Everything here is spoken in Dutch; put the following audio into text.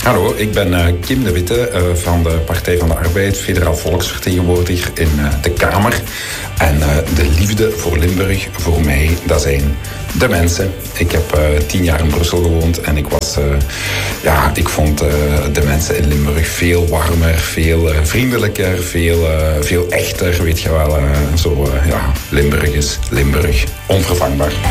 Hallo, ik ben Kim de Witte van de Partij van de Arbeid, federaal volksvertegenwoordiger in de Kamer. En de liefde voor Limburg, voor mij, dat zijn de mensen. Ik heb 10 jaar in Brussel gewoond en ik vond de mensen in Limburg veel warmer, veel vriendelijker, veel echter, weet je wel. Limburg is Limburg, onvervangbaar.